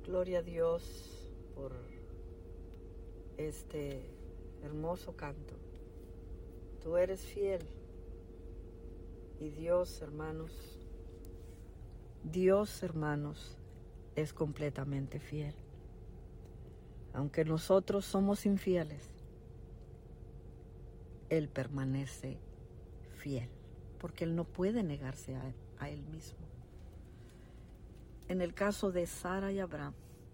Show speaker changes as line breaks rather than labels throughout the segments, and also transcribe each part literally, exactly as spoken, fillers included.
Gloria a Dios por este hermoso canto. Tú eres fiel. Y Dios, hermanos, Dios, hermanos, es completamente fiel. Aunque nosotros somos infieles, Él permanece fiel, porque Él no puede negarse a, a Él mismo. En el caso de Sara y Abraham,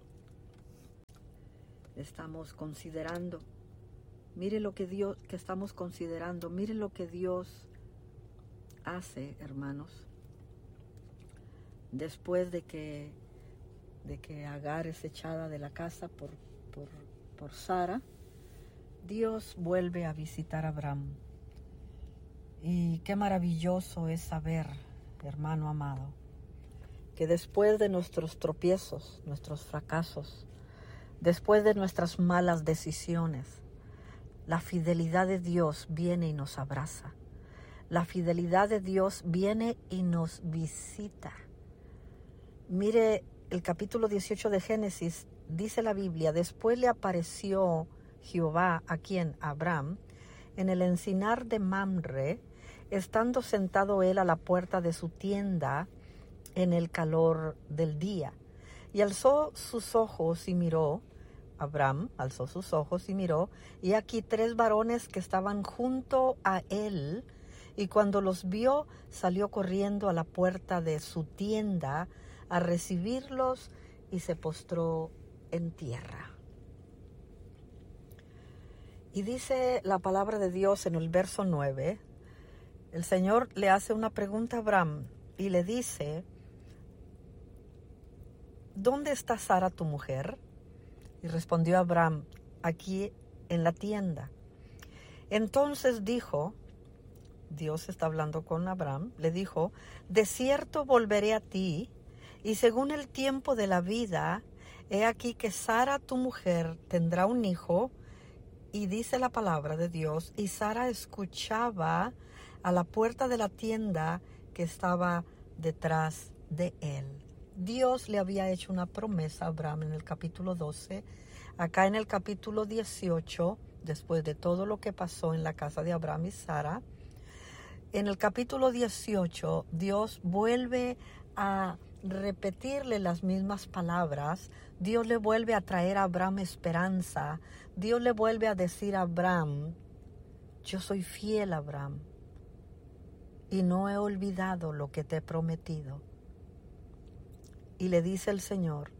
estamos considerando, mire lo que Dios, que estamos considerando, mire lo que Dios hace, hermanos, después de que, de que Agar es echada de la casa por, por, por Sara. Dios vuelve a visitar a Abraham. Y qué maravilloso es saber, hermano amado, que después de nuestros tropiezos, nuestros fracasos, después de nuestras malas decisiones, la fidelidad de Dios viene y nos abraza. La fidelidad de Dios viene y nos visita. Mire, el capítulo dieciocho de Génesis, dice la Biblia, después le apareció Jehová a quien, Abraham, en el encinar de Mamre, estando sentado él a la puerta de su tienda en el calor del día. Y alzó sus ojos y miró, Abraham alzó sus ojos y miró, y aquí tres varones que estaban junto a él, y cuando los vio, salió corriendo a la puerta de su tienda a recibirlos y se postró en tierra. Y dice la palabra de Dios en el verso nueve, el Señor le hace una pregunta a Abraham y le dice, ¿dónde está Sara tu mujer? Y respondió Abraham, aquí en la tienda. Entonces dijo, Dios está hablando con Abraham, le dijo, de cierto volveré a ti, y según el tiempo de la vida, he aquí que Sara tu mujer tendrá un hijo. Y dice la palabra de Dios, y Sara escuchaba a la puerta de la tienda que estaba detrás de él. Dios le había hecho una promesa a Abraham en el capítulo doce. Acá en el capítulo dieciocho, después de todo lo que pasó en la casa de Abraham y Sara, en el capítulo dieciocho, Dios vuelve a repetirle las mismas palabras. Dios le vuelve a traer a Abraham esperanza. Dios le vuelve a decir a Abraham, yo soy fiel, Abraham, y no he olvidado lo que te he prometido. Y le dice el Señor,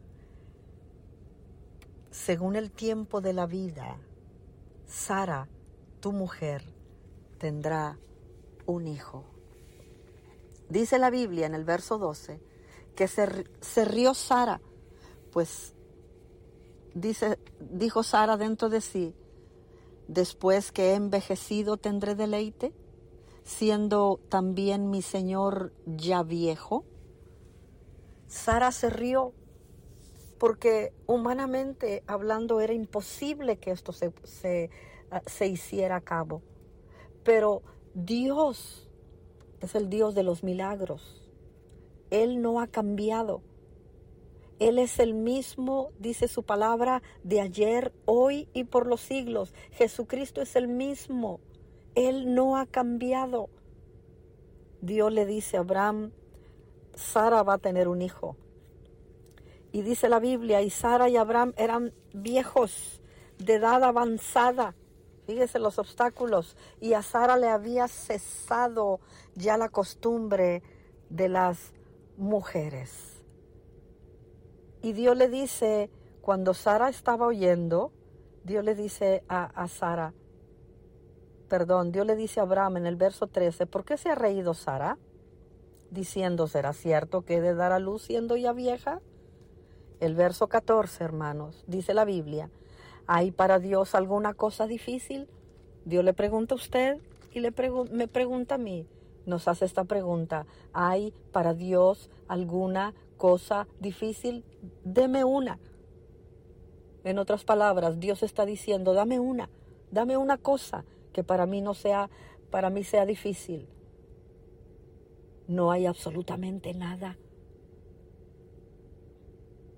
según el tiempo de la vida, Sara, tu mujer, tendrá un hijo. Dice la Biblia en el verso doce que se, se rió Sara, pues dice, dijo Sara dentro de sí, después que he envejecido tendré deleite, siendo también mi Señor ya viejo. Sara se rió porque humanamente hablando era imposible que esto se, se, se hiciera a cabo. Pero Dios es el Dios de los milagros. Él no ha cambiado. Él es el mismo, dice su palabra, de ayer, hoy y por los siglos. Jesucristo es el mismo. Él no ha cambiado. Dios le dice a Abraham, Sara va a tener un hijo. Y dice la Biblia, y Sara y Abraham eran viejos, de edad avanzada. Fíjese los obstáculos. Y a Sara le había cesado ya la costumbre de las mujeres. Y Dios le dice, cuando Sara estaba oyendo, Dios le dice a, a Sara, perdón, Dios le dice a Abraham en el verso trece, ¿por qué se ha reído Sara? Diciendo, ¿será cierto que he de dar a luz siendo ya vieja? El verso catorce, hermanos, dice la Biblia, ¿hay para Dios alguna cosa difícil? Dios le pregunta a usted y le pregu- me pregunta a mí. Nos hace esta pregunta, ¿hay para Dios alguna cosa difícil? Deme una. En otras palabras, Dios está diciendo, dame una, dame una cosa que para mí no sea, para mí sea difícil. No hay absolutamente nada.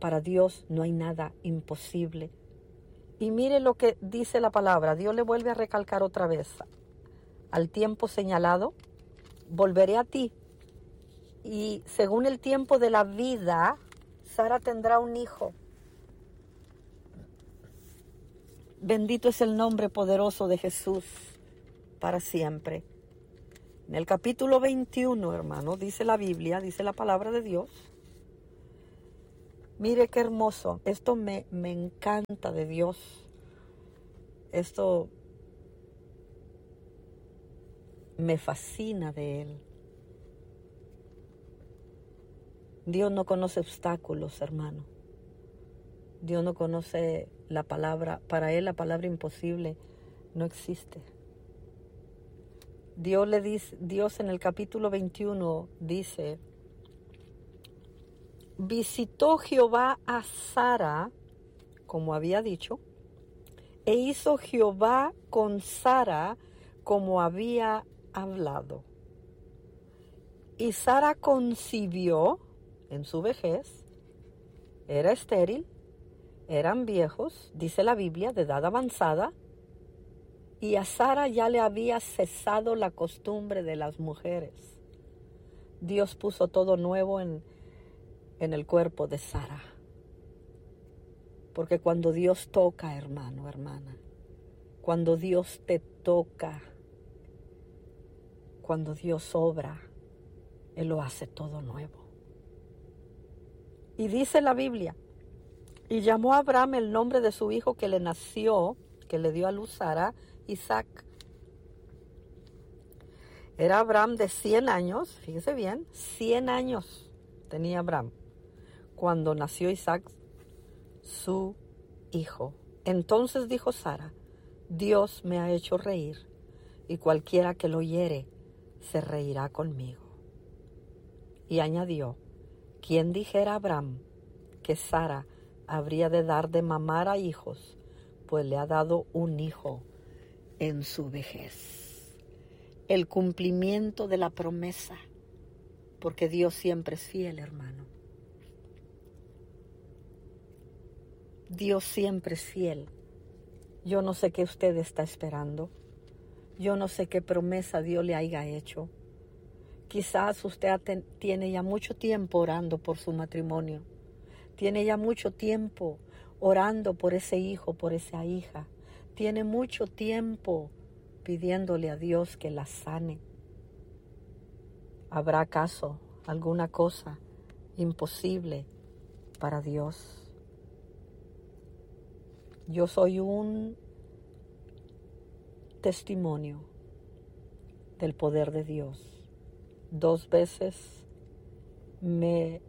para Dios no hay nada imposible. Y mire lo que dice la palabra. Dios le vuelve a recalcar otra vez. Al tiempo señalado, volveré a ti. Y según el tiempo de la vida, Sara tendrá un hijo. Bendito es el nombre poderoso de Jesús para siempre. En el capítulo veintiuno, hermano, dice la Biblia, dice la palabra de Dios. Mire qué hermoso. Esto me, me encanta de Dios. Esto me fascina de Él. Dios no conoce obstáculos, hermano. Dios no conoce la palabra. Para Él la palabra imposible no existe. Dios le dice, Dios en el capítulo veintiuno dice: visitó Jehová a Sara, como había dicho, e hizo Jehová con Sara como había hablado. Y Sara concibió en su vejez, era estéril, eran viejos, dice la Biblia, de edad avanzada, y a Sara ya le había cesado la costumbre de las mujeres. Dios puso todo nuevo en, en el cuerpo de Sara. Porque cuando Dios toca, hermano, hermana, cuando Dios te toca, cuando Dios obra, Él lo hace todo nuevo. Y dice la Biblia, y llamó a Abraham el nombre de su hijo que le nació, que le dio a luz Sara, Isaac. Era Abraham de cien años, fíjese bien, cien años tenía Abraham cuando nació Isaac, su hijo. Entonces dijo Sara: Dios me ha hecho reír, y cualquiera que lo oyere se reirá conmigo. Y añadió: ¿quién dijera a Abraham que Sara habría de dar de mamar a hijos? Pues le ha dado un hijo en su vejez. El cumplimiento de la promesa, porque Dios siempre es fiel, hermano. Dios siempre es fiel. Yo no sé qué usted está esperando. Yo no sé qué promesa Dios le haya hecho. Quizás usted tiene ya mucho tiempo orando por su matrimonio. Tiene ya mucho tiempo orando por ese hijo, por esa hija. Tiene mucho tiempo pidiéndole a Dios que la sane. ¿Habrá acaso alguna cosa imposible para Dios? Yo soy un testimonio del poder de Dios. Dos veces me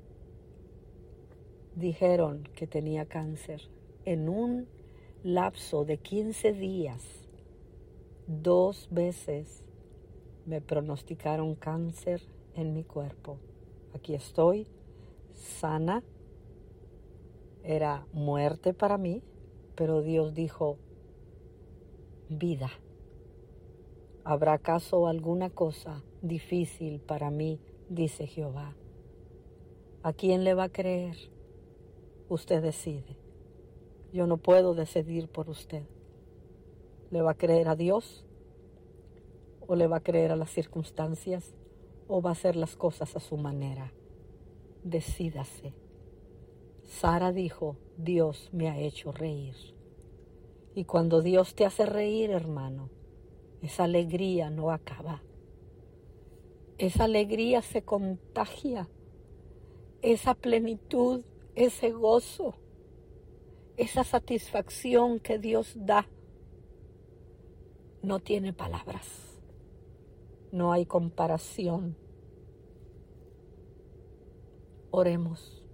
dijeron que tenía cáncer. En un lapso de quince días, dos veces me pronosticaron cáncer en mi cuerpo. Aquí estoy, sana. Era muerte para mí, pero Dios dijo: vida. ¿Habrá acaso alguna cosa difícil para mí? Dice Jehová. ¿A quién le va a creer? Usted decide. Yo no puedo decidir por usted. ¿Le va a creer a Dios? ¿O le va a creer a las circunstancias? ¿O va a hacer las cosas a su manera? Decídase. Sara dijo: Dios me ha hecho reír. Y cuando Dios te hace reír, hermano, esa alegría no acaba. Esa alegría se contagia. Esa plenitud, ese gozo, esa satisfacción que Dios da, no tiene palabras. No hay comparación. Oremos.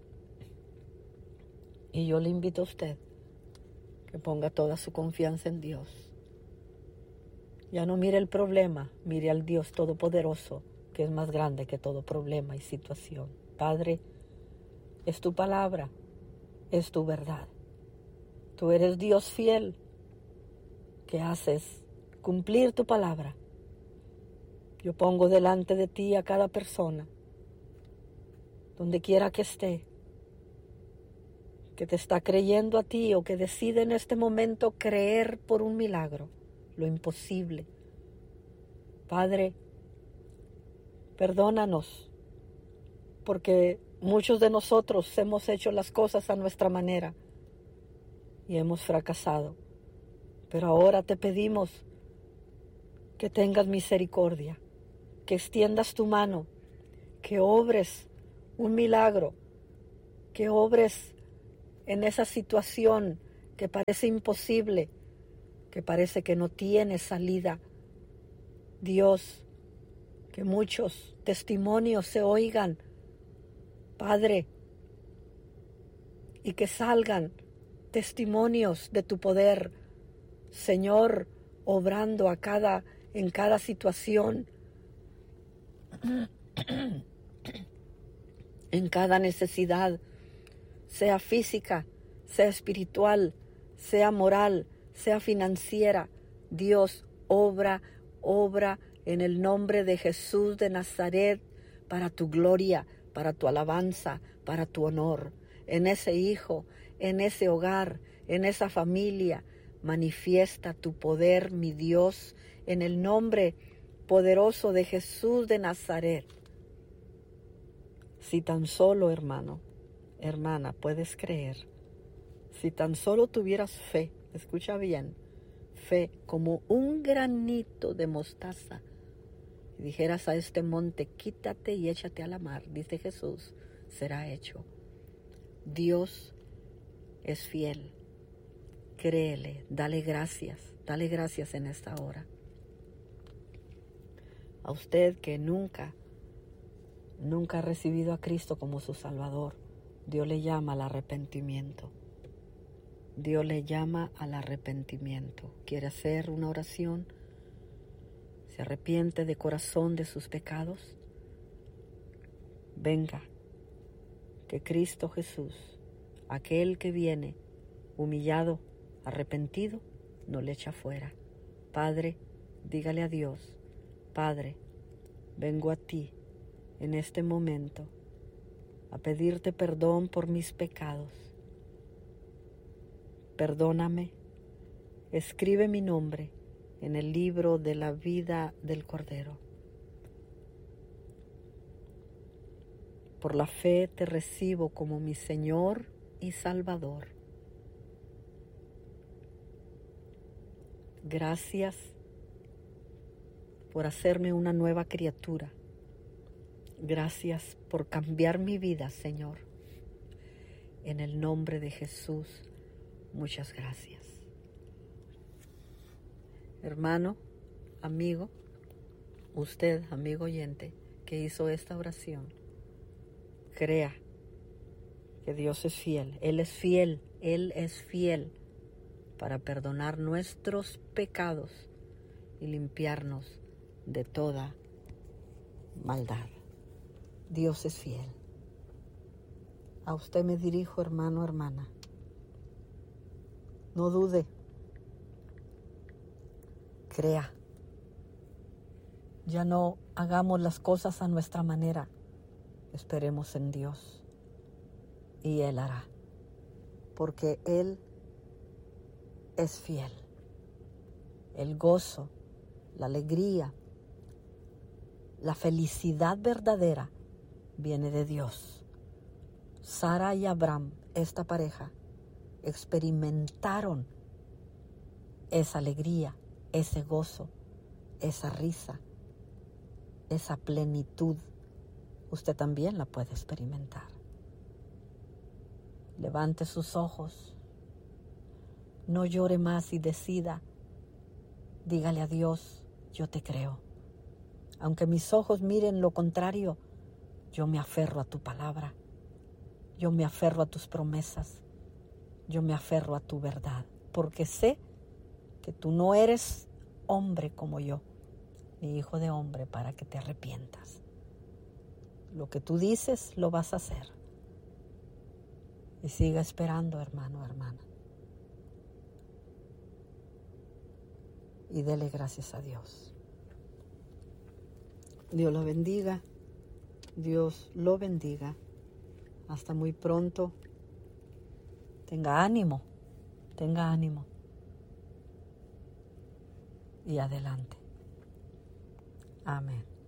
Y yo le invito a usted que ponga toda su confianza en Dios. Ya no mire el problema, mire al Dios Todopoderoso, que es más grande que todo problema y situación. Padre, es tu palabra, es tu verdad. Tú eres Dios fiel, que haces cumplir tu palabra. Yo pongo delante de ti a cada persona, donde quiera que esté. que te está creyendo a ti o que decide en este momento creer por un milagro, lo imposible. Padre, perdónanos, porque muchos de nosotros hemos hecho las cosas a nuestra manera y hemos fracasado. Pero ahora te pedimos que tengas misericordia, que extiendas tu mano, que obres un milagro, que obres en esa situación que parece imposible, que parece que no tiene salida. Dios, que muchos testimonios se oigan, Padre, y que salgan testimonios de tu poder, Señor, obrando a cada, en cada situación, en cada necesidad, sea física, sea espiritual, sea moral, sea financiera. Dios, obra, obra en el nombre de Jesús de Nazaret, para tu gloria, para tu alabanza, para tu honor. En ese hijo, en ese hogar, en esa familia, manifiesta tu poder, mi Dios, en el nombre poderoso de Jesús de Nazaret. Si tan solo, hermano, hermana, puedes creer, si tan solo tuvieras fe, escucha bien, fe como un granito de mostaza, y dijeras a este monte, quítate y échate a la mar, dice Jesús, será hecho. Dios es fiel. Créele, dale gracias, dale gracias en esta hora. A usted que nunca, nunca ha recibido a Cristo como su Salvador, Dios le llama al arrepentimiento. Dios le llama al arrepentimiento. ¿Quiere hacer una oración? ¿Se arrepiente de corazón de sus pecados? Venga, que Cristo Jesús, aquel que viene humillado, arrepentido, no le echa fuera. Padre, dígale a Dios, Padre, vengo a ti en este momento a pedirte perdón por mis pecados. Perdóname, escribe mi nombre en el libro de la vida del Cordero. Por la fe te recibo como mi Señor y Salvador. Gracias por hacerme una nueva criatura. Gracias por cambiar mi vida, Señor. En el nombre de Jesús, muchas gracias. Hermano, amigo, usted, amigo oyente, que hizo esta oración, crea que Dios es fiel. Él es fiel, Él es fiel para perdonar nuestros pecados y limpiarnos de toda maldad. Dios es fiel. A usted me dirijo, hermano, hermana. No dude. Crea. Ya no hagamos las cosas a nuestra manera. Esperemos en Dios y Él hará, porque Él es fiel. El gozo, la alegría, la felicidad verdadera viene de Dios. Sara y Abraham, esta pareja, experimentaron esa alegría, ese gozo, esa risa, esa plenitud. Usted también la puede experimentar. Levante sus ojos, no llore más y decida, dígale a Dios, yo te creo. Aunque mis ojos miren lo contrario, yo me aferro a tu palabra, yo me aferro a tus promesas, yo me aferro a tu verdad, porque sé que tú no eres hombre como yo, ni hijo de hombre para que te arrepientas. Lo que tú dices, lo vas a hacer. Y siga esperando, hermano, hermana. Y dele gracias a Dios. Dios lo bendiga. Dios lo bendiga. Hasta muy pronto. Tenga ánimo, tenga ánimo. Y adelante. Amén.